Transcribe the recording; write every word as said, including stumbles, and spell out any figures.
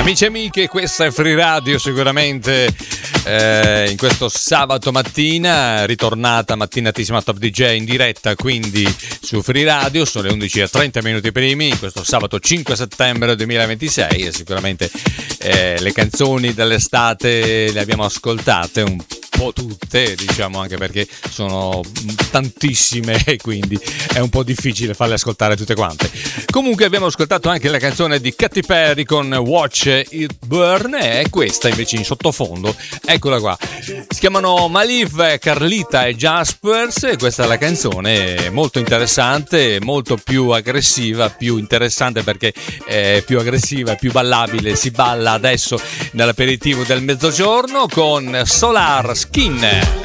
Amici e amiche, questa è Free Radio, sicuramente eh, in questo sabato mattina, ritornata mattinatissima Top D J in diretta, quindi su Free Radio, sono le undici e trenta minuti primi, in questo sabato cinque settembre duemilaventisei, e sicuramente eh, le canzoni dell'estate le abbiamo ascoltate un po' tutte, diciamo, anche perché sono tantissime e quindi è un po' difficile farle ascoltare tutte quante. Comunque abbiamo ascoltato anche la canzone di Katy Perry con Watch It Burn, e questa invece in sottofondo, eccola qua, si chiamano Maliv, Carlita e Jaspers, e questa è la canzone, molto interessante, molto più aggressiva, più interessante perché è più aggressiva, più ballabile, si balla adesso nell'aperitivo del mezzogiorno con Solar Skin.